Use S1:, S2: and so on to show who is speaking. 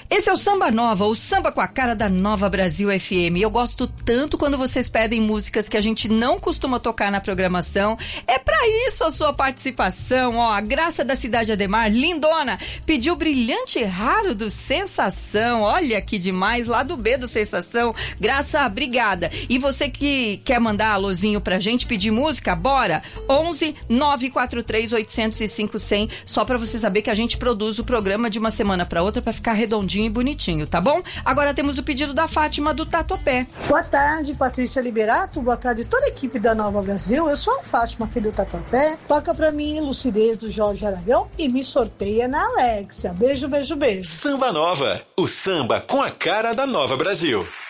S1: Esse é o Samba Nova, o samba com a cara da Nova Brasil FM. Eu gosto tanto quando vocês pedem músicas que a gente não costuma tocar na programação. É pra isso a sua participação, ó. A Graça da Cidade Ademar, lindona, pediu Brilhante Raro do Sensação. Olha que demais, lá do B do Sensação. Graça, obrigada. E você que quer mandar alôzinho pra gente, pedir música, bora. 11 943 805 100, só pra você saber que a gente produz o programa de uma semana pra outra pra ficar redondinho e bonitinho, tá bom? Agora temos o pedido da Fátima do Tatuapé.
S2: Boa tarde, Patrícia Liberato. Boa tarde, toda a equipe da Nova Brasil. Eu sou a Fátima aqui do Tatuapé. Toca pra mim Lucidez do Jorge Aragão e Me Sorteia na Alexia. Beijo, beijo, beijo.
S3: Samba Nova, o samba com a cara da Nova Brasil.